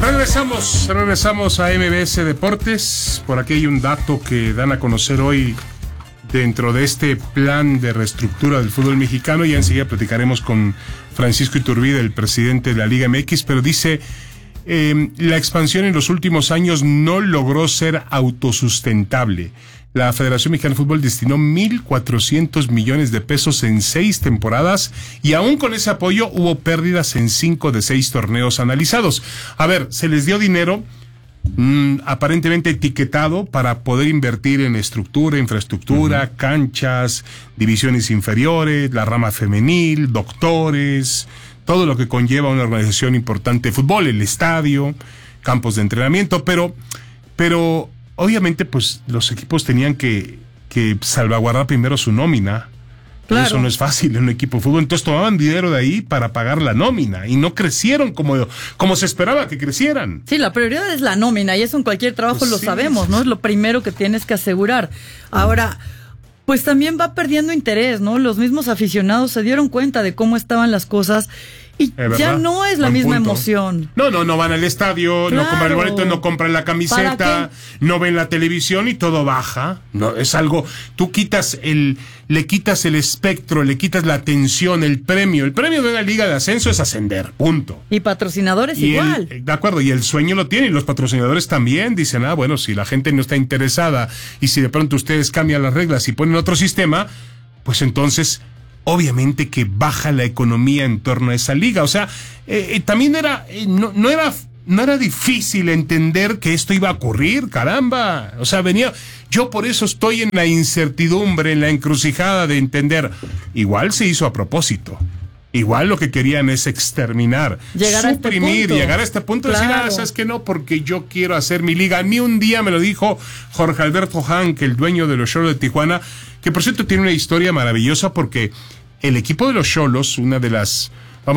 Regresamos a MBS Deportes. Por aquí hay un dato que dan a conocer hoy dentro de este plan de reestructura del fútbol mexicano. Ya enseguida platicaremos con Francisco Iturbide, el presidente de la Liga MX, pero dice, la expansión en los últimos años no logró ser autosustentable. La Federación Mexicana de Fútbol destinó 1,400 millones de pesos en 6 temporadas y aún con ese apoyo hubo pérdidas en 5 de 6 torneos analizados. A ver, se les dio dinero aparentemente etiquetado para poder invertir en estructura, infraestructura, canchas, divisiones inferiores, la rama femenil, doctores, todo lo que conlleva una organización importante de fútbol, el estadio, campos de entrenamiento, pero obviamente, pues, los equipos tenían que salvaguardar primero su nómina. Claro. Eso no es fácil en un equipo de fútbol. Entonces tomaban dinero de ahí para pagar la nómina y no crecieron como se esperaba que crecieran. Sí, la prioridad es la nómina y eso en cualquier trabajo pues lo sabemos, ¿no? Es lo primero que tienes que asegurar. Ahora, pues también va perdiendo interés, ¿no? Los mismos aficionados se dieron cuenta de cómo estaban las cosas y ya no es la misma emoción. No van al estadio, claro. No compran el boleto, no compran la camiseta, no ven la televisión y todo baja. No, es algo, tú le quitas el espectro, le quitas la atención, el premio. El premio de una liga de ascenso es ascender, punto. Y patrocinadores igual. De acuerdo, y el sueño lo tienen, y los patrocinadores también dicen, bueno, si la gente no está interesada y si de pronto ustedes cambian las reglas y ponen otro sistema, pues entonces obviamente que baja la economía en torno a esa liga. O sea, también no era difícil entender que esto iba a ocurrir, caramba. O sea, yo por eso estoy en la incertidumbre, en la encrucijada de entender. Igual se hizo a propósito. Igual lo que querían es exterminar, suprimir, llegar a este punto, claro. Decir, ¿sabes qué? No, porque yo quiero hacer mi liga. A mí un día me lo dijo Jorge Alberto Hank, el dueño de los Xolos de Tijuana, que por cierto tiene una historia maravillosa porque el equipo de los Xolos, una de las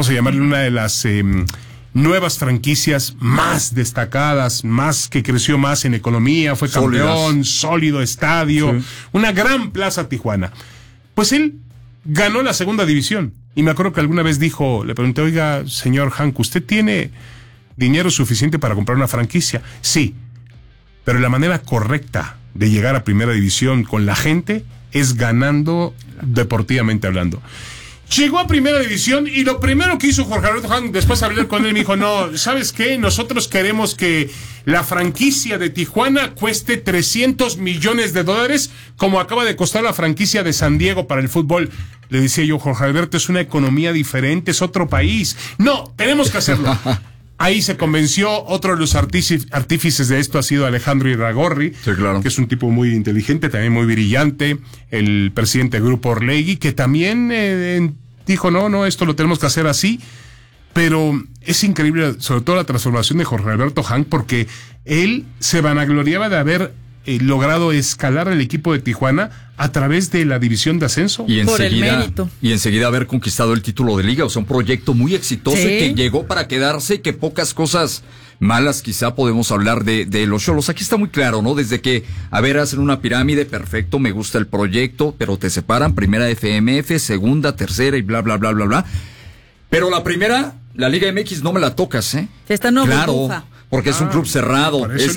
nuevas franquicias más destacadas, más que creció más en economía, fue campeón, sólido estadio, sí. Una gran plaza Tijuana. Pues él ganó la segunda división. Y me acuerdo que alguna vez le pregunté, oiga, señor Hank, ¿usted tiene dinero suficiente para comprar una franquicia? Sí, pero la manera correcta de llegar a primera división con la gente es ganando deportivamente hablando. Llegó a primera división y lo primero que hizo Jorge Alberto Hank, después de hablar con él, me dijo, no, ¿sabes qué? Nosotros queremos que la franquicia de Tijuana cueste $300 millones, como acaba de costar la franquicia de San Diego para el fútbol. Le decía yo, Jorge Alberto, es una economía diferente, es otro país. No, tenemos que hacerlo. Ahí se convenció. Otro de los artífices de esto ha sido Alejandro Iragorri, sí, claro. Que es un tipo muy inteligente, también muy brillante, el presidente del Grupo Orlegui, que también dijo, no, esto lo tenemos que hacer así. Pero es increíble, sobre todo la transformación de Jorge Alberto Hank, porque él se vanagloriaba de haber logrado escalar el equipo de Tijuana a través de la división de ascenso. Y enseguida haber conquistado el título de liga. O sea, un proyecto muy exitoso, ¿sí? Que llegó para quedarse, que pocas cosas malas quizá podemos hablar de los Xolos. Aquí está muy claro, ¿no? Desde que, hacen una pirámide, perfecto, me gusta el proyecto, pero te separan primera FMF, segunda, tercera y bla, bla, bla, bla, bla. Pero la primera, la Liga MX, no me la tocas, ¿eh? Esta no claro, burbuja. Porque es un club cerrado, es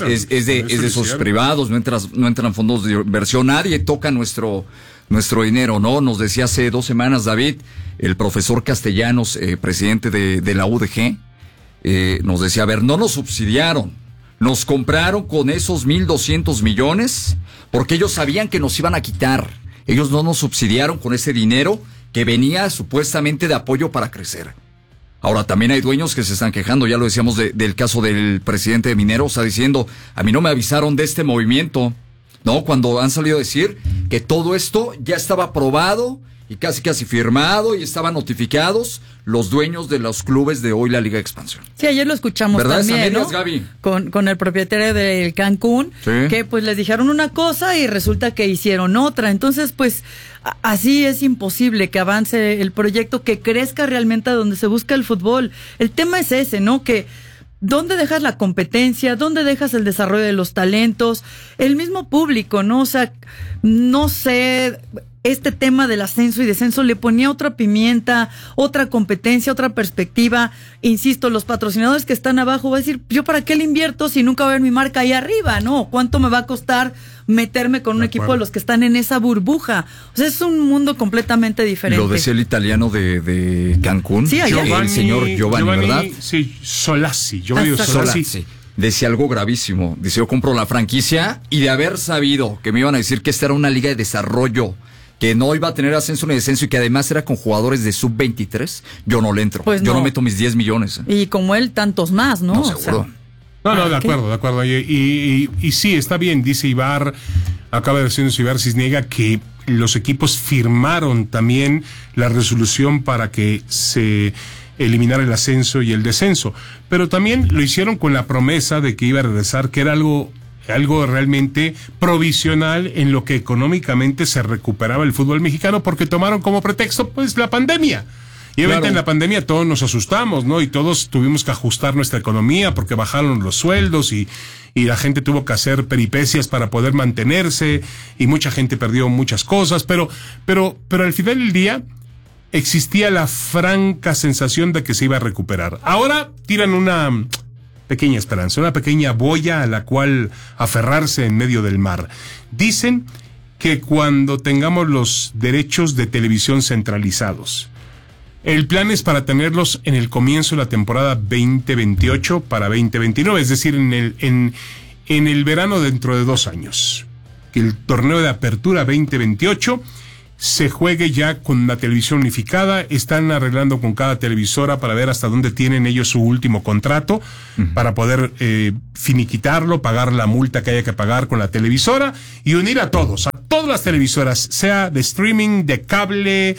de sus privados, no entran fondos de inversión, nadie toca nuestro dinero, ¿no? Nos decía hace 2 semanas, David, el profesor Castellanos, presidente de la UDG, nos decía, no nos subsidiaron, nos compraron con esos 1,200 millones, porque ellos sabían que nos iban a quitar, ellos no nos subsidiaron con ese dinero que venía supuestamente de apoyo para crecer. Ahora, también hay dueños que se están quejando, ya lo decíamos del caso del presidente de Mineros, está diciendo, a mí no me avisaron de este movimiento, ¿no? Cuando han salido a decir que todo esto ya estaba aprobado y casi firmado y estaban notificados los dueños de los clubes de hoy la Liga de Expansión. Sí, ayer lo escuchamos también, ¿no? Gaby? Con el propietario del Cancún, sí. Que pues les dijeron una cosa y resulta que hicieron otra. Entonces, pues, así es imposible que avance el proyecto, que crezca realmente a donde se busca el fútbol. El tema es ese, ¿no? Que ¿dónde dejas la competencia? ¿Dónde dejas el desarrollo de los talentos? El mismo público, ¿no? O sea, no sé, este tema del ascenso y descenso le ponía otra pimienta, otra competencia, otra perspectiva. Insisto, los patrocinadores que están abajo van a decir, ¿yo para qué le invierto si nunca va a ver mi marca ahí arriba? ¿No? ¿Cuánto me va a costar meterme con un equipo de los que están en esa burbuja? O sea, es un mundo completamente diferente. Lo decía el italiano de Cancún, sí, el señor Giovanni, ¿verdad? Sí, Solazzi. Solazzi. Decía algo gravísimo. Dice, yo compro la franquicia y de haber sabido que me iban a decir que esta era una liga de desarrollo, que no iba a tener ascenso ni descenso y que además era con jugadores de sub-23, yo no le entro. Pues yo no meto mis 10 millones. Y como él, tantos más, ¿no? No, seguro. No, de acuerdo. Y sí, está bien, dice Ibar, acaba de decirnos Ibar Cisniega, que los equipos firmaron también la resolución para que se eliminara el ascenso y el descenso. Pero también lo hicieron con la promesa de que iba a regresar, que era algo realmente provisional en lo que económicamente se recuperaba el fútbol mexicano, porque tomaron como pretexto pues la pandemia. Y obviamente en la pandemia todos nos asustamos, ¿no? Y todos tuvimos que ajustar nuestra economía porque bajaron los sueldos y la gente tuvo que hacer peripecias para poder mantenerse y mucha gente perdió muchas cosas, pero al final del día existía la franca sensación de que se iba a recuperar. Ahora tiran una pequeña esperanza, una pequeña boya a la cual aferrarse en medio del mar. Dicen que cuando tengamos los derechos de televisión centralizados, el plan es para tenerlos en el comienzo de la temporada 2028 para 2029, es decir, en el verano dentro de 2 años. Que el torneo de apertura 2028 se juegue ya con la televisión unificada. Están arreglando con cada televisora para ver hasta dónde tienen ellos su último contrato, para poder finiquitarlo, pagar la multa que haya que pagar con la televisora y unir a todas las televisoras, sea de streaming, de cable,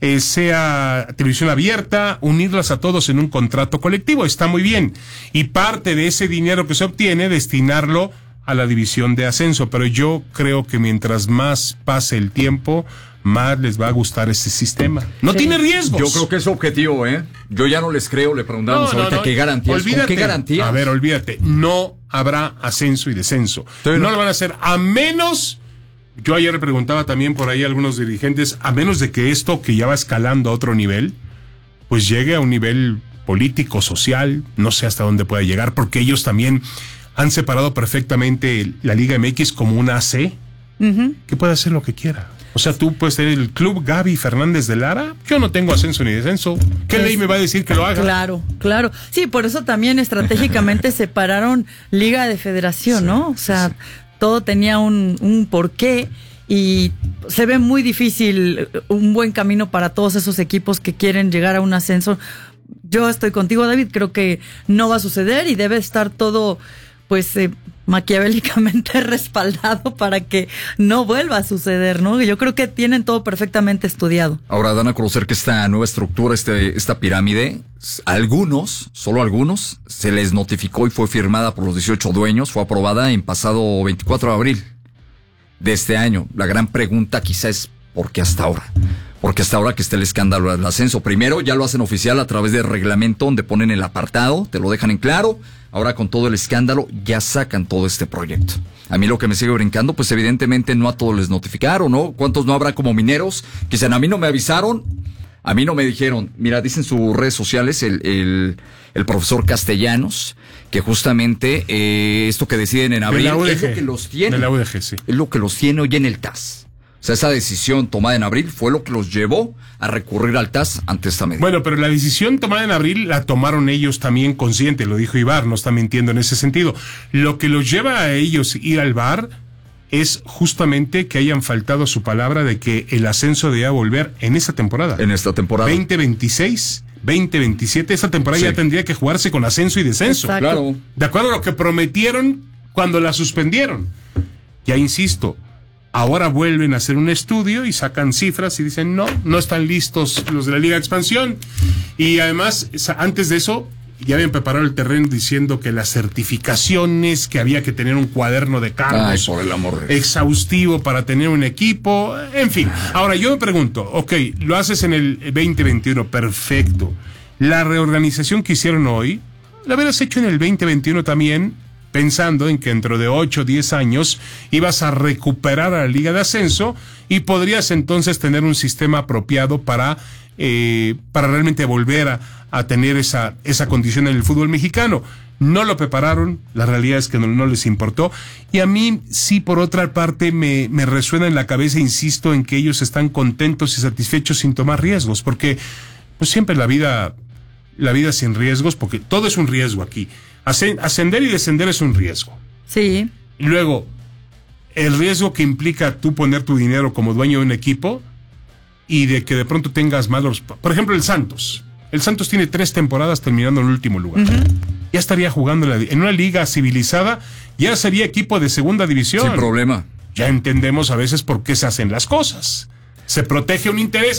sea televisión abierta, unirlas a todos en un contrato colectivo. Está muy bien. Y parte de ese dinero que se obtiene, destinarlo a la división de ascenso. Pero yo creo que mientras más pase el tiempo, más les va a gustar este sistema. No tiene riesgos. Yo creo que es objetivo, ¿eh? Yo ya no les creo, le preguntamos ahorita qué garantías. Olvídate, ¿con qué garantías? A ver, olvídate, no habrá ascenso y descenso. No lo van a hacer, a menos, yo ayer le preguntaba también por ahí a algunos dirigentes, a menos de que esto que ya va escalando a otro nivel, pues llegue a un nivel político, social, no sé hasta dónde pueda llegar, porque ellos también han separado perfectamente la Liga MX como una AC, que puede hacer lo que quiera. O sea, tú puedes tener el club Gaby Fernández de Lara. Yo no tengo ascenso ni descenso. ¿Qué ley me va a decir que lo haga? Claro. Sí, por eso también estratégicamente separaron Liga de Federación, ¿no? O sea, todo tenía un porqué y se ve muy difícil un buen camino para todos esos equipos que quieren llegar a un ascenso. Yo estoy contigo, David. Creo que no va a suceder y debe estar todo, pues, maquiavélicamente respaldado para que no vuelva a suceder, ¿no? Yo creo que tienen todo perfectamente estudiado. Ahora dan a conocer que esta nueva estructura, esta pirámide, solo algunos, se les notificó y fue firmada por los 18 dueños, fue aprobada en pasado 24 de abril de este año. La gran pregunta quizá es, ¿por qué hasta ahora? Porque hasta ahora que está el escándalo del ascenso. Primero ya lo hacen oficial a través del reglamento donde ponen el apartado, te lo dejan en claro. Ahora con todo el escándalo ya sacan todo este proyecto. A mí lo que me sigue brincando, pues evidentemente no a todos les notificaron, ¿no? ¿Cuántos no habrá como mineros que dicen, a mí no me avisaron, a mí no me dijeron? Mira, dicen sus redes sociales el profesor Castellanos, que justamente esto que deciden en abril es lo que los tiene. De la UDG, sí. Es lo que los tiene hoy en el TAS. O sea, esa decisión tomada en abril fue lo que los llevó a recurrir al TAS ante esta medida. Bueno, pero la decisión tomada en abril la tomaron ellos también consciente, lo dijo Ibar, no está mintiendo en ese sentido. Lo que los lleva a ellos ir al VAR es justamente que hayan faltado a su palabra de que el ascenso debía volver en esta temporada. En esta temporada. 2026, 2027, esa temporada ya tendría que jugarse con ascenso y descenso. Exacto. Claro. De acuerdo a lo que prometieron cuando la suspendieron. Ya insisto, ahora vuelven a hacer un estudio y sacan cifras y dicen, no están listos los de la Liga de Expansión. Y además, antes de eso, ya habían preparado el terreno diciendo que las certificaciones, que había que tener un cuaderno de cargos por el amor de exhaustivo para tener un equipo, en fin. Ahora, yo me pregunto, lo haces en el 2021, perfecto. La reorganización que hicieron hoy, la hubieras hecho en el 2021 también, pensando en que dentro de 8 o 10 años ibas a recuperar a la Liga de Ascenso y podrías entonces tener un sistema apropiado para realmente volver a tener esa condición en el fútbol mexicano. No lo prepararon, la realidad es que no les importó, y a mí sí, por otra parte, me resuena en la cabeza, insisto, en que ellos están contentos y satisfechos sin tomar riesgos, porque pues siempre la vida sin riesgos, porque todo es un riesgo aquí. Ascender y descender es un riesgo. Sí. Y luego, el riesgo que implica tú poner tu dinero como dueño de un equipo y de que de pronto tengas malos... Por ejemplo, el Santos. El Santos tiene 3 temporadas terminando en el último lugar. Uh-huh. Ya estaría jugando en una liga civilizada, ya sería equipo de segunda división. Sin problema. Ya entendemos a veces por qué se hacen las cosas. Se protege un interés.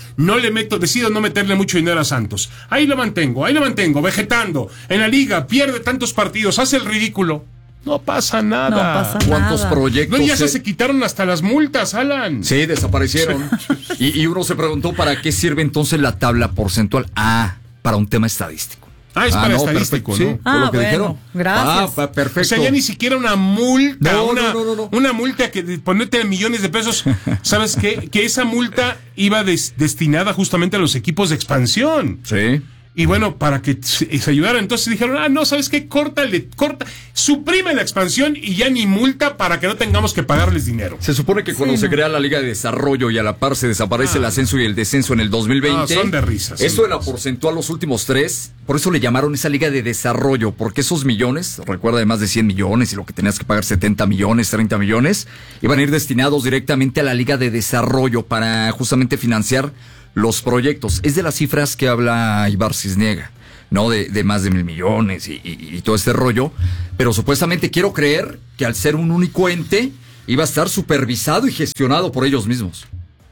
Decido no meterle mucho dinero a Santos. Ahí lo mantengo, vegetando. En la liga, pierde tantos partidos, hace el ridículo. No pasa nada. ¿Cuántos proyectos? No, ya se quitaron hasta las multas, Alan. Sí, desaparecieron. Y uno se preguntó para qué sirve entonces la tabla porcentual. Para un tema estadístico. Es para estadístico, ¿no? Sí, lo que dijeron. Gracias. Perfecto. O sea, ya ni siquiera una multa. No. Una multa que ponerte millones de pesos. ¿Sabes qué? Que esa multa iba destinada justamente a los equipos de expansión. Sí. Y bueno, para que se ayudara, entonces dijeron, no, ¿sabes qué? Suprime la expansión y ya ni multa para que no tengamos que pagarles dinero. Se supone que cuando se crea la Liga de Desarrollo y a la par se desaparece el ascenso y el descenso en el 2020. Son de risas. Esto de la porcentual, los últimos 3, por eso le llamaron esa Liga de Desarrollo, porque esos millones, recuerda, de más de 100 millones y lo que tenías que pagar 70 millones, 30 millones, iban a ir destinados directamente a la Liga de Desarrollo para justamente financiar los proyectos. Es de las cifras que habla Ibar Cisniega, ¿no? De más de 1,000 millones y todo este rollo. Pero supuestamente quiero creer que al ser un único ente, iba a estar supervisado y gestionado por ellos mismos.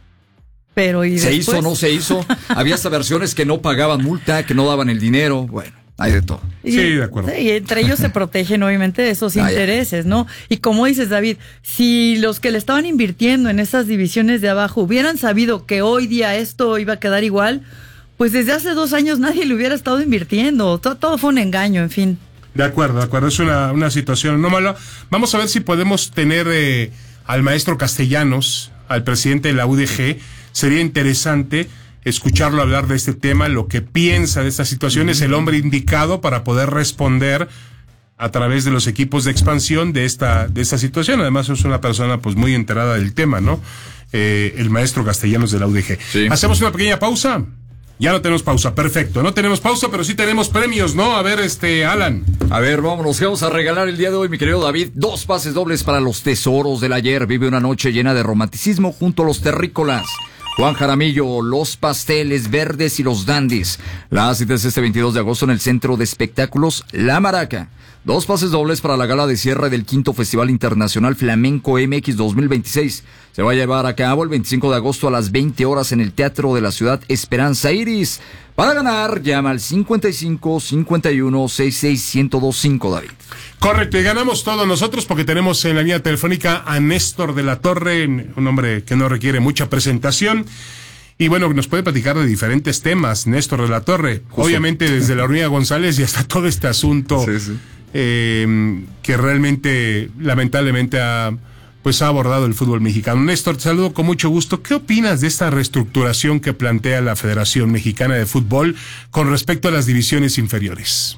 Pero ¿y ¿Se después? hizo o no se hizo? Había hasta versiones que no pagaban multa, que no daban el dinero. Bueno, hay de todo. Sí, de acuerdo. Y entre ellos se protegen obviamente de esos intereses, ¿no? Y como dices, David, si los que le estaban invirtiendo en esas divisiones de abajo hubieran sabido que hoy día esto iba a quedar igual, pues desde hace 2 años nadie le hubiera estado invirtiendo. Todo fue un engaño, en fin. De acuerdo. Es una situación no mala. Vamos a ver si podemos tener al maestro Castellanos, al presidente de la UDG. Sería interesante escucharlo hablar de este tema, lo que piensa de esta situación. Es el hombre indicado para poder responder a través de los equipos de expansión de esta situación. Además es una persona pues muy enterada del tema, ¿no? El maestro Castellanos de la UDG. Sí. ¿Hacemos una pequeña pausa? Ya no tenemos pausa, perfecto. No tenemos pausa, pero sí tenemos premios, ¿no? A ver, Alan. A ver, vámonos, vamos a regalar el día de hoy, mi querido David, 2 pases dobles para los tesoros del ayer. Vive una noche llena de romanticismo junto a los terrícolas. Juan Jaramillo, los pasteles verdes y los dandis. La cita es este 22 de agosto en el Centro de Espectáculos La Maraca. 2 pases dobles para la gala de cierre del 5º Festival Internacional Flamenco MX 2026. Se va a llevar a cabo el 25 de agosto a las 20 horas en el Teatro de la Ciudad Esperanza Iris. Para ganar, llama al 55 51 66 1025, David. Correcto, y ganamos todos nosotros porque tenemos en la línea telefónica a Néstor de la Torre, un hombre que no requiere mucha presentación. Y bueno, nos puede platicar de diferentes temas, Néstor de la Torre. Justo. Obviamente desde la Hormiga González y hasta todo este asunto que realmente, lamentablemente, ha abordado el fútbol mexicano. Néstor, te saludo con mucho gusto. ¿Qué opinas de esta reestructuración que plantea la Federación Mexicana de Fútbol con respecto a las divisiones inferiores?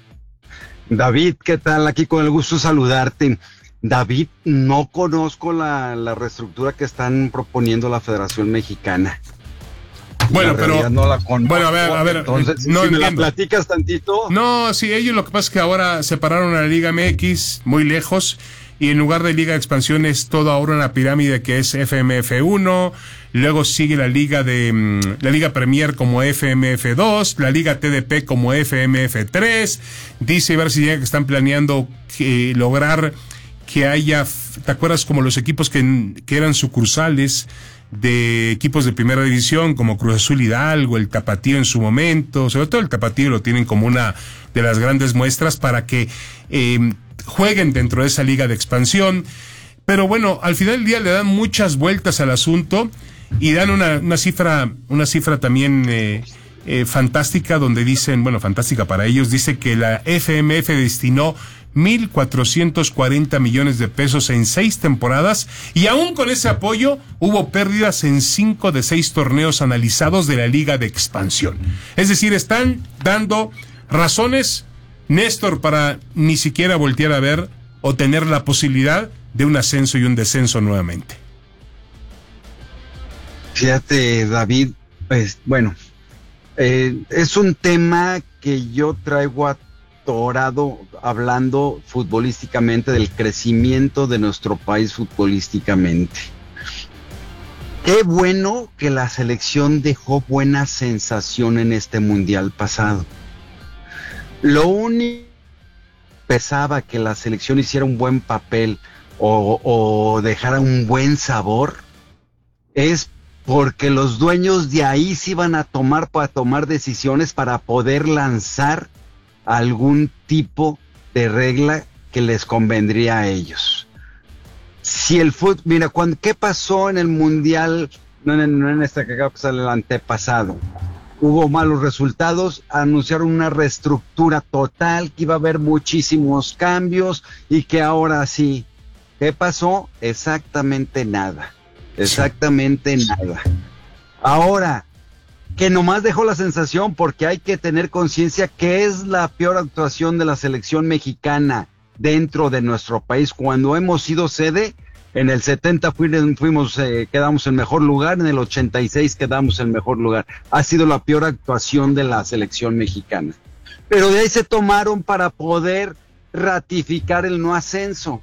David, ¿qué tal? Aquí con el gusto de saludarte. David, no conozco la reestructura que están proponiendo la Federación Mexicana. Bueno, pero no la conozco. Bueno, a ver, entonces, no si me entiendo. la platicas tantito. No, sí, ellos lo que pasa es que ahora separaron a la Liga MX muy lejos y en lugar de Liga de Expansión es todo ahora una pirámide que es FMF1, luego sigue la Liga Premier como FMF2, la Liga TDP como FMF3. Dice Ibar Cisniega que están planeando lograr que haya, ¿te acuerdas? Como los equipos que eran sucursales de equipos de primera división como Cruz Azul Hidalgo, el Tapatío en su momento, sobre todo el Tapatío lo tienen como una de las grandes muestras para que jueguen dentro de esa liga de expansión. Pero bueno, al final del día le dan muchas vueltas al asunto y dan una cifra también fantástica, donde dicen, bueno, fantástica para ellos, dice que la FMF destinó 1,440 millones de pesos en 6 temporadas, y aún con ese apoyo hubo pérdidas en 5 de 6 torneos analizados de la Liga de Expansión. Es decir, están dando razones, Néstor, para ni siquiera voltear a ver o tener la posibilidad de un ascenso y un descenso nuevamente. Fíjate, David, es un tema que yo traigo atorado hablando futbolísticamente del crecimiento de nuestro país futbolísticamente. Qué bueno que la selección dejó buena sensación en este mundial pasado. Lo único que pesaba que la selección hiciera un buen papel o dejara un buen sabor es porque los dueños de ahí se iban a tomar decisiones para poder lanzar algún tipo de regla que les convendría a ellos. Si el fútbol, mira, ¿qué pasó en el mundial? No en este que acaba de pasar, el antepasado. Hubo malos resultados, anunciaron una reestructura total, que iba a haber muchísimos cambios y que ahora sí. ¿Qué pasó? Exactamente nada. Exactamente nada. Ahora, que nomás dejó la sensación, porque hay que tener conciencia que es la peor actuación de la selección mexicana dentro de nuestro país. Cuando hemos sido sede, en el 70 quedamos en mejor lugar, en el 86 quedamos en mejor lugar. Ha sido la peor actuación de la selección mexicana. Pero de ahí se tomaron para poder ratificar el no ascenso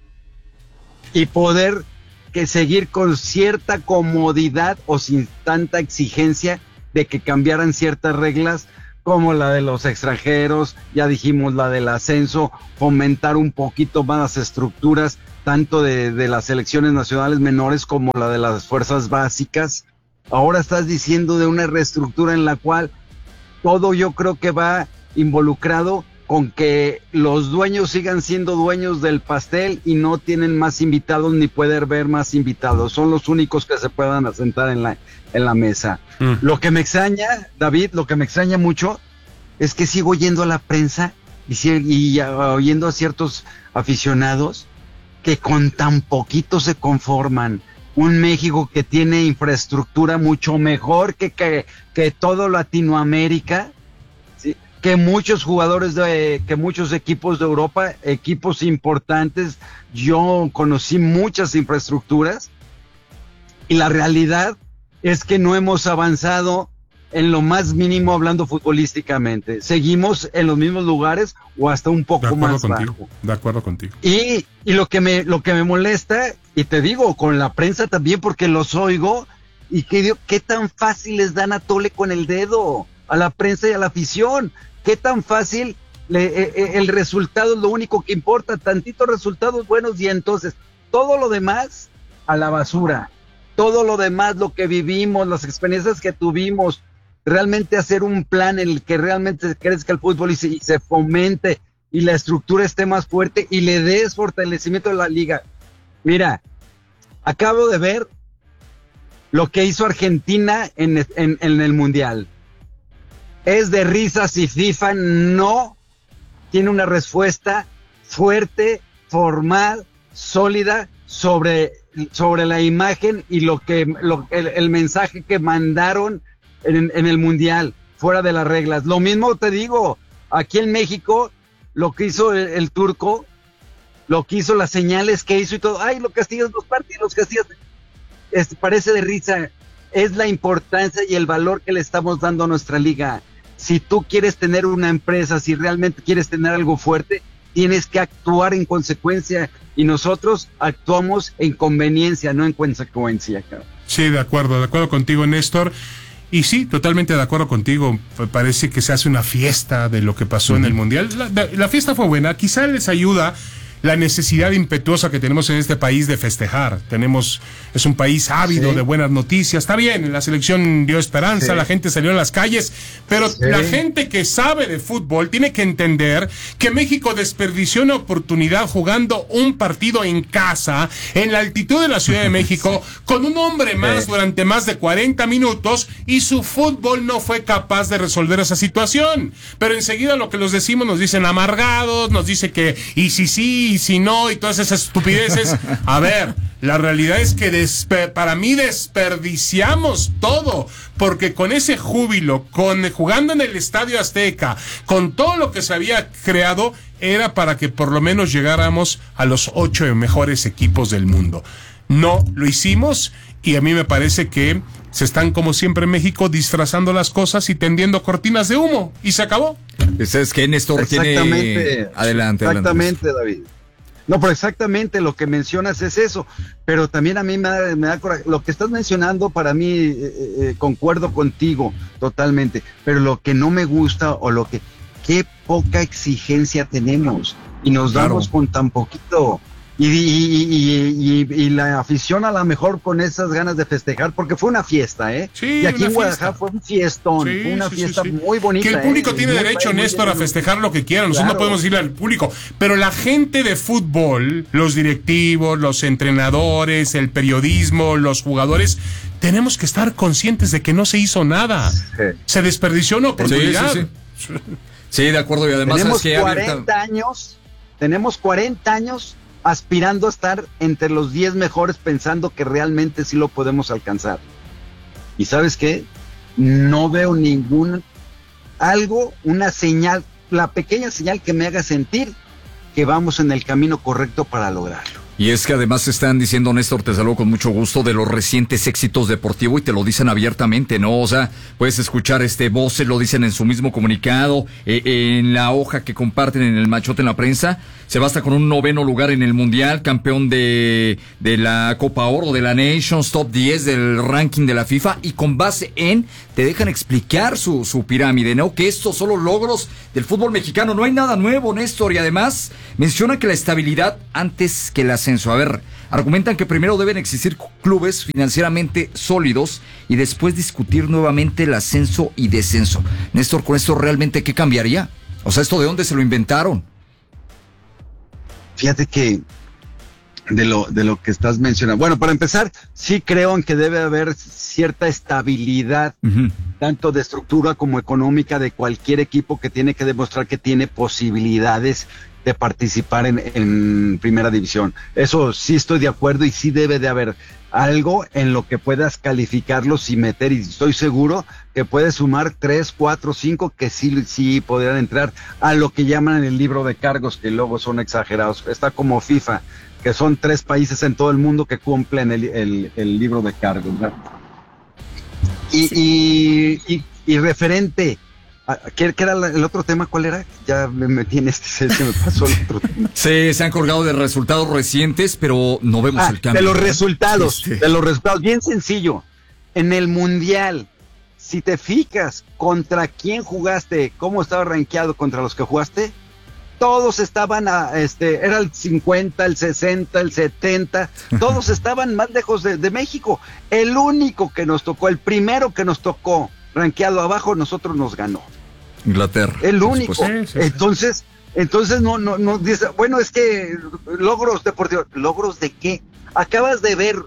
y poder seguir con cierta comodidad o sin tanta exigencia de que cambiaran ciertas reglas, como la de los extranjeros, ya dijimos la del ascenso, fomentar un poquito más las estructuras, tanto de las selecciones nacionales menores como la de las fuerzas básicas. Ahora estás diciendo de una reestructura en la cual todo yo creo que va involucrado con que los dueños sigan siendo dueños del pastel y no tienen más invitados ni pueden ver más invitados. Son los únicos que se puedan asentar en la mesa. Lo que me extraña, David, lo que me extraña mucho es que sigo oyendo a la prensa y oyendo a ciertos aficionados que con tan poquito se conforman. Un México que tiene infraestructura mucho mejor que todo Latinoamérica, ¿sí? Que muchos jugadores que muchos equipos de Europa, equipos importantes, yo conocí muchas infraestructuras y la realidad es que no hemos avanzado en lo más mínimo hablando futbolísticamente. Seguimos en los mismos lugares o hasta un poco más bajo. De acuerdo contigo. Y lo que me molesta, y te digo, con la prensa también, porque los oigo, y que digo, ¿qué tan fácil les dan a tole con el dedo a la prensa y a la afición? ¿Qué tan fácil el resultado es lo único que importa? Tantitos resultados buenos y entonces todo lo demás a la basura. Todo lo demás, lo que vivimos, las experiencias que tuvimos, realmente hacer un plan en el que realmente crezca el fútbol y se fomente y la estructura esté más fuerte y le des fortalecimiento a la liga. Mira, acabo de ver lo que hizo Argentina en el Mundial. Es de risa si FIFA no tiene una respuesta fuerte, formal, sólida sobre la imagen y el mensaje que mandaron en el Mundial, fuera de las reglas. Lo mismo te digo, aquí en México, lo que hizo el turco, lo que hizo, las señales que hizo y todo, lo castigas 2 partidos, los castigas, parece de risa. Es la importancia y el valor que le estamos dando a nuestra liga. Si tú quieres tener una empresa, si realmente quieres tener algo fuerte, tienes que actuar en consecuencia, y nosotros actuamos en conveniencia, no en consecuencia. Sí, de acuerdo contigo, Néstor. Y sí, totalmente de acuerdo contigo. Parece que se hace una fiesta de lo que pasó en el Mundial. La fiesta fue buena. Quizá les ayuda la necesidad impetuosa que tenemos en este país de festejar. Es un país ávido de buenas noticias. Está bien, la selección dio esperanza, la gente salió a las calles, pero la gente que sabe de fútbol tiene que entender que México desperdició una oportunidad jugando un partido en casa, en la altitud de la Ciudad de México, con un hombre más durante más de 40 minutos, y su fútbol no fue capaz de resolver esa situación. Pero enseguida lo que los decimos, nos dicen amargados, nos dice que y si sí, y si no, y todas esas estupideces. A ver, la realidad es que para mí desperdiciamos todo, porque con ese júbilo, jugando en el Estadio Azteca, con todo lo que se había creado, era para que por lo menos llegáramos a los 8 mejores equipos del mundo. No lo hicimos, y a mí me parece que se están, como siempre en México, disfrazando las cosas y tendiendo cortinas de humo, y se acabó. Es que Néstor tiene... Adelante. David. No, pero exactamente lo que mencionas es eso, pero también a mí me da coraje. Lo que estás mencionando, para mí, concuerdo contigo totalmente, pero lo que no me gusta, qué poca exigencia tenemos, y nos damos con tan poquito. Y la afición a lo mejor con esas ganas de festejar, porque fue una fiesta, Sí, y aquí en Guadalajara fue un fiestón, fue una fiesta muy bonita. Que el público tiene derecho, Néstor, a festejar lo que quiera. Nosotros no podemos decirle al público, pero la gente de fútbol, los directivos, los entrenadores, el periodismo, los jugadores, tenemos que estar conscientes de que no se hizo nada. Se desperdició una oportunidad. Sí, de acuerdo, y además tenemos 40 años aspirando a estar entre los 10 mejores, pensando que realmente sí lo podemos alcanzar. ¿Y sabes qué? No veo una señal, la pequeña señal que me haga sentir que vamos en el camino correcto para lograrlo. Y es que además están diciendo, Néstor, te saludo con mucho gusto, de los recientes éxitos deportivos, y te lo dicen abiertamente, ¿no? O sea, puedes escuchar voces, lo dicen en su mismo comunicado, en la hoja que comparten en el machote en la prensa. Se basta con un 9º lugar en el Mundial, campeón de la Copa Oro, de la Nations, top 10 del ranking de la FIFA, y con base te dejan explicar su pirámide, ¿no? Que estos son los logros del fútbol mexicano. No hay nada nuevo, Néstor, y además menciona que la estabilidad antes que el ascenso. A ver, argumentan que primero deben existir clubes financieramente sólidos y después discutir nuevamente el ascenso y descenso. Néstor, con esto realmente, ¿qué cambiaría? O sea, ¿esto de dónde se lo inventaron? Fíjate que de lo que estás mencionando. Bueno, para empezar, sí creo en que debe haber cierta estabilidad, tanto de estructura como económica, de cualquier equipo que tiene que demostrar que tiene posibilidades de participar en primera división. Eso sí estoy de acuerdo, y sí debe de haber algo en lo que puedas calificarlos y meter, y estoy seguro que puedes sumar 3, 4, 5 que sí podrían entrar a lo que llaman en el libro de cargos, que luego son exagerados. Está como FIFA, que son 3 países en todo el mundo que cumplen el libro de cargos, ¿verdad? Y referente, ¿qué era el otro tema? ¿Cuál era? Ya me metí en se me pasó el otro tema. Sí, se han colgado de resultados recientes, pero no vemos el cambio. De los resultados, bien sencillo. En el Mundial, si te fijas contra quién jugaste, cómo estaba rankeado contra los que jugaste, todos estaban era el 50, el 60, el 70, todos estaban más lejos de México. El único que nos tocó, el primero que nos tocó rankeado abajo, nosotros nos ganó. Inglaterra. El único. Sí. Entonces no dice, bueno, es que logros deportivos. ¿Logros de qué? Acabas de ver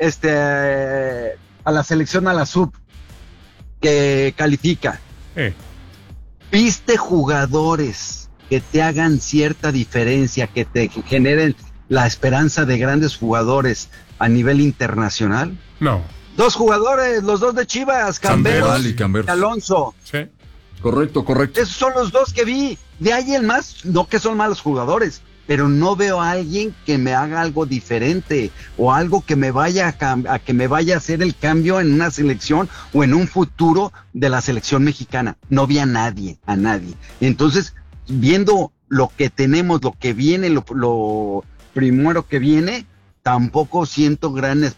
a la selección, a la sub que califica. ¿Viste jugadores que te hagan cierta diferencia, que te generen la esperanza de grandes jugadores a nivel internacional? No. 2 jugadores, los 2 de Chivas, Camberos y Alonso. Sí. Correcto. Esos son los 2 que vi. De ahí en más, no que son malos jugadores, pero no veo a alguien que me haga algo diferente, o algo que me vaya que me vaya a hacer el cambio en una selección o en un futuro de la selección mexicana. No vi a nadie. Entonces, viendo lo que tenemos, lo que viene, lo primero que viene, tampoco siento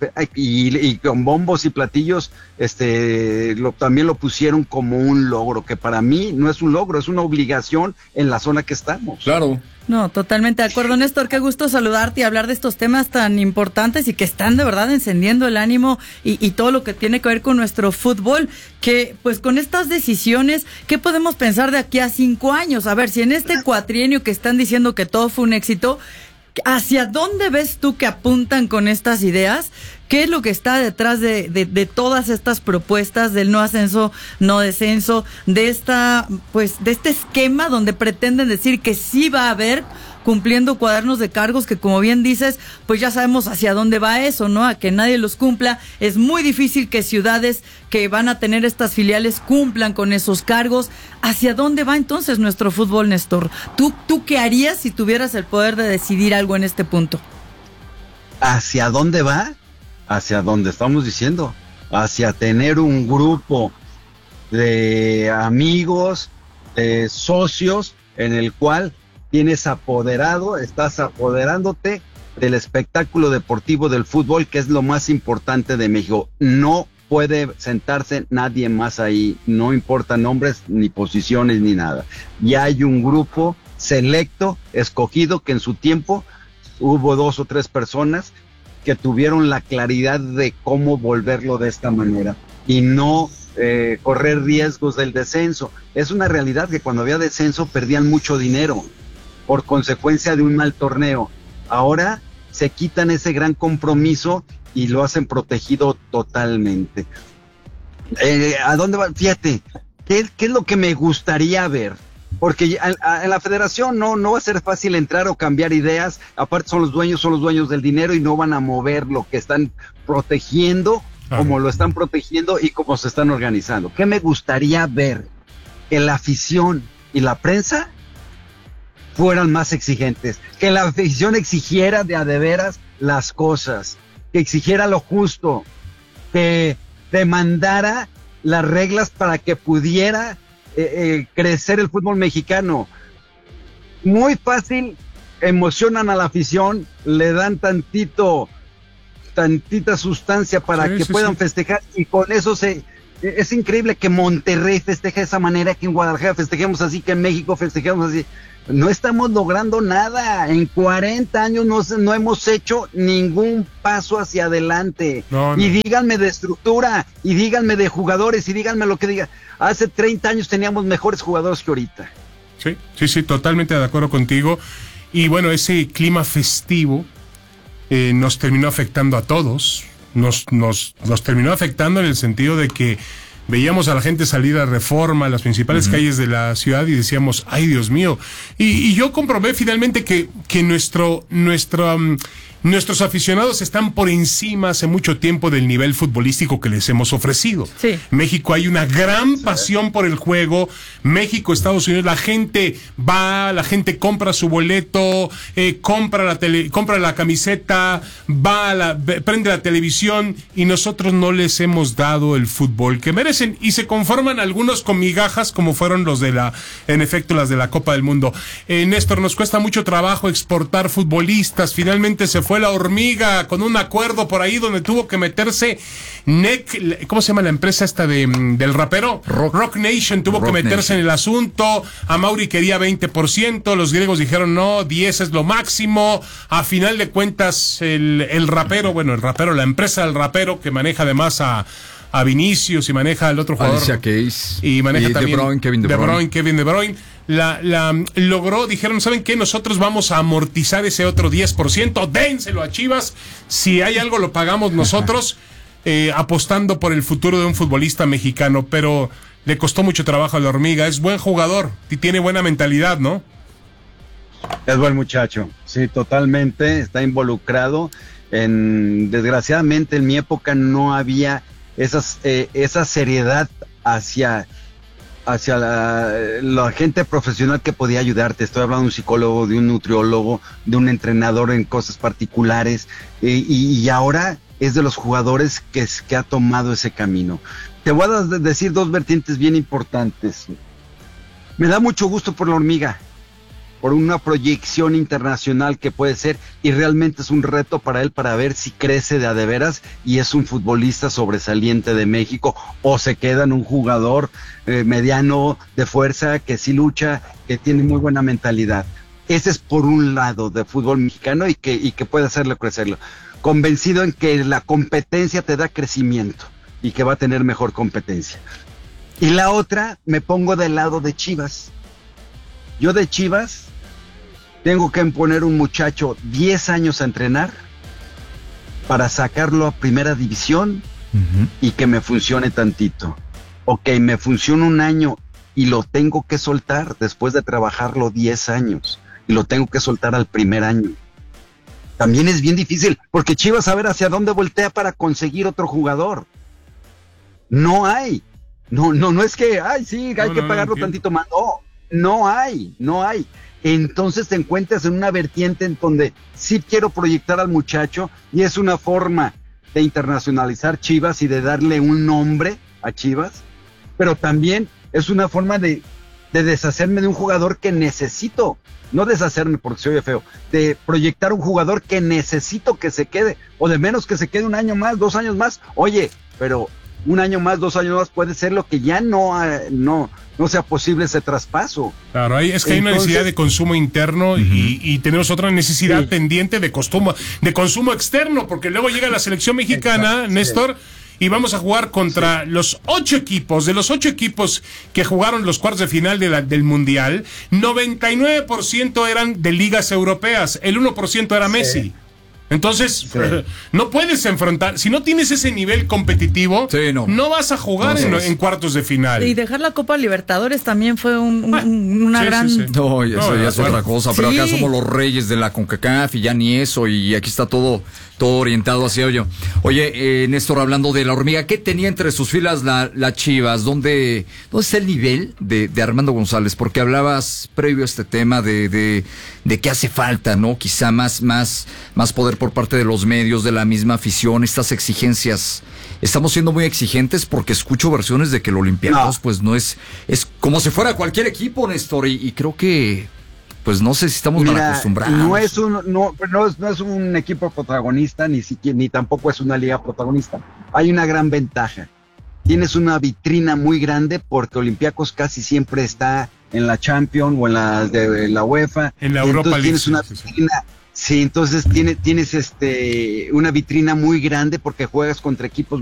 y con bombos y platillos, también lo pusieron como un logro, que para mí no es un logro, es una obligación en la zona que estamos. Claro. No, totalmente de acuerdo, Néstor. Qué gusto saludarte y hablar de estos temas tan importantes y que están de verdad encendiendo el ánimo y todo lo que tiene que ver con nuestro fútbol. Que pues con estas decisiones, ¿qué podemos pensar de aquí a 5 años? A ver, si en este cuatrienio que están diciendo que todo fue un éxito, ¿hacia dónde ves tú que apuntan con estas ideas? ¿Qué es lo que está detrás de todas estas propuestas del no ascenso, no descenso, de este esquema donde pretenden decir que sí va a haber cumpliendo cuadernos de cargos que, como bien dices, pues ya sabemos hacia dónde va eso, ¿no? A que nadie los cumpla. Es muy difícil que ciudades que van a tener estas filiales cumplan con esos cargos. ¿Hacia dónde va entonces nuestro fútbol, Néstor? ¿Tú qué harías si tuvieras el poder de decidir algo en este punto? ¿Hacia dónde va? Hacia donde estamos diciendo, hacia tener un grupo de amigos, de socios, en el cual estás apoderándote del espectáculo deportivo del fútbol, que es lo más importante de México. No puede sentarse nadie más ahí, no importa nombres, ni posiciones, ni nada. Ya hay un grupo selecto, escogido, que en su tiempo hubo 2 o 3 personas que tuvieron la claridad de cómo volverlo de esta manera y no correr riesgos del descenso. Es una realidad que cuando había descenso perdían mucho dinero por consecuencia de un mal torneo. Ahora se quitan ese gran compromiso y lo hacen protegido totalmente. ¿A dónde va? Fíjate, ¿qué es lo que me gustaría ver? Porque en la federación no va a ser fácil entrar o cambiar ideas. Aparte son los dueños del dinero y no van a mover lo que están protegiendo, como lo están protegiendo y como se están organizando. ¿Qué me gustaría ver? Que la afición y la prensa fueran más exigentes, que la afición exigiera de a de veras las cosas, que exigiera lo justo, que demandara las reglas para que pudiera crecer el fútbol mexicano. Muy fácil, emocionan a la afición, le dan tantita sustancia para que puedan festejar, y con eso es increíble que Monterrey festeje de esa manera, que en Guadalajara festejemos así, que en México festejemos así. No estamos logrando nada. En 40 años no hemos hecho ningún paso hacia adelante. No. Y díganme de estructura, y díganme de jugadores, y díganme lo que digan. Hace 30 años teníamos mejores jugadores que ahorita. Sí, totalmente de acuerdo contigo. Y bueno, ese clima festivo nos terminó afectando a todos. Nos terminó afectando en el sentido de que veíamos a la gente salir a Reforma, a las principales calles de la ciudad, y decíamos, ay, Dios mío. Y yo comprobé finalmente que nuestros aficionados están por encima hace mucho tiempo del nivel futbolístico que les hemos ofrecido. Sí. México, hay una gran pasión por el juego. México, Estados Unidos, la gente compra su boleto, compra la camiseta, prende la televisión, y nosotros no les hemos dado el fútbol que merecen, y se conforman algunos con migajas, como fueron las de la Copa del Mundo. Néstor, nos cuesta mucho trabajo exportar futbolistas. Finalmente se fue la hormiga con un acuerdo por ahí donde tuvo que meterse ¿cómo se llama la empresa esta del rapero? Rock Nation tuvo que meterse en el asunto. A Mauri quería 20%, los griegos dijeron no, 10 es lo máximo. A final de cuentas el rapero, la empresa del rapero, que maneja además a Vinicius y maneja al otro jugador, Alicia Keys, y maneja también Kevin De Bruyne, logró, dijeron, ¿saben qué? Nosotros vamos a amortizar ese otro 10%, dénselo a Chivas, si hay algo lo pagamos nosotros, apostando por el futuro de un futbolista mexicano. Pero le costó mucho trabajo a la hormiga. Es buen jugador y tiene buena mentalidad, ¿no? Es buen muchacho, sí, totalmente, está involucrado. Desgraciadamente en mi época no había esa seriedad hacia la gente profesional que podía ayudarte. Estoy hablando de un psicólogo, de un nutriólogo, de un entrenador en cosas particulares, y ahora es de los jugadores que ha tomado ese camino. Te voy a decir 2 vertientes bien importantes. Me da mucho gusto por la hormiga. por una proyección internacional que puede ser, y realmente es un reto para él para ver si crece de a de veras y es un futbolista sobresaliente de México, o se queda en un jugador mediano de fuerza que sí lucha, que tiene muy buena mentalidad. Ese es por un lado de fútbol mexicano y que puede hacerlo crecerlo. Convencido en que la competencia te da crecimiento y que va a tener mejor competencia. Y la otra, me pongo del lado de Chivas. Yo de Chivas tengo que poner un muchacho 10 años a entrenar para sacarlo a primera división y que me funcione tantito. Ok, me funciona un año y lo tengo que soltar después de trabajarlo 10 años. Y lo tengo que soltar al primer año. También es bien difícil, porque Chivas a ver hacia dónde voltea para conseguir otro jugador. No hay. No es que, hay que pagarlo tantito más. No hay. Entonces te encuentras en una vertiente en donde sí quiero proyectar al muchacho y es una forma de internacionalizar Chivas y de darle un nombre a Chivas, pero también es una forma de deshacerme de un jugador que necesito. No deshacerme porque se oye feo, de proyectar un jugador que necesito que se quede, o de menos que se quede un año más, 2 años más. Oye, pero un año más, 2 años más puede ser lo que ya no sea posible ese traspaso. Claro, es que hay una necesidad de consumo interno y tenemos otra necesidad pendiente de consumo externo, porque luego llega la selección mexicana, Néstor, y vamos a jugar contra los 8 equipos. De los 8 equipos que jugaron los cuartos de final del Mundial, 99% eran de ligas europeas, el 1% era Messi. Entonces, no puedes enfrentar, si no tienes ese nivel competitivo, no vas a jugar en cuartos de final. Y dejar la Copa Libertadores también fue una gran... No, eso ya es otra cosa, pero acá somos los reyes de la CONCACAF y ya ni eso, y aquí está todo orientado hacia ello. Oye, Néstor, hablando de la hormiga, ¿qué tenía entre sus filas la Chivas? ¿Dónde está el nivel de Armando González? Porque hablabas previo a este tema de que hace falta, ¿no? Quizá más poder por parte de los medios, de la misma afición, estas exigencias. Estamos siendo muy exigentes porque escucho versiones de que el Olympiacos pues no es como si fuera cualquier equipo, Néstor, y creo que pues no sé si estamos mal acostumbrados. No es un equipo protagonista, ni tampoco es una liga protagonista. Hay una gran ventaja. Tienes una vitrina muy grande porque Olympiacos casi siempre está en la Champions o en la de la UEFA. En la Europa League. Tienes una vitrina. Sí, entonces tienes una vitrina muy grande porque juegas contra equipos